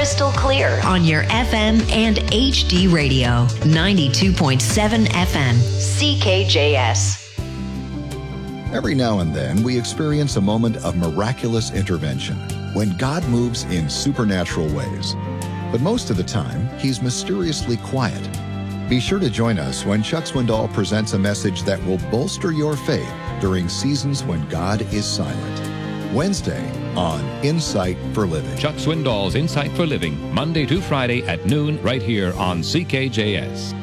crystal clear on your FM and HD radio. 92.7 FM, CKJS. Every now and then, we experience a moment of miraculous intervention when God moves in supernatural ways. But most of the time, He's mysteriously quiet. Be sure to join us when Chuck Swindoll presents a message that will bolster your faith during seasons when God is silent. Wednesday on Insight for Living. Chuck Swindoll's Insight for Living, Monday to Friday at noon, right here on CKJS.